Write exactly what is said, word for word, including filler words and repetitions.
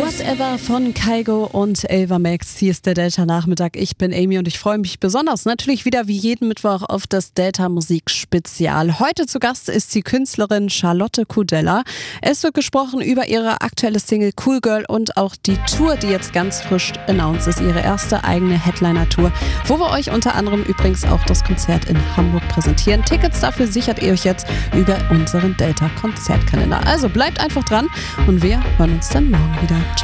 Whatever von Kygo und Ava Max. Hier ist der Delta-Nachmittag. Ich bin Amy und ich freue mich besonders natürlich wieder wie jeden Mittwoch auf das Delta-Musik-Spezial. Heute zu Gast ist die Künstlerin Charlotte Kudella. Es wird gesprochen über ihre aktuelle Single Cool Girl und auch die Tour, die jetzt ganz frisch announced ist. Ihre erste eigene Headliner-Tour, wo wir euch unter anderem übrigens auch das Konzert in Hamburg präsentieren. Tickets dafür sichert ihr euch jetzt über unseren Delta-Konzertkalender. Also bleibt einfach dran und wir hören uns dann morgen wieder. Ciao.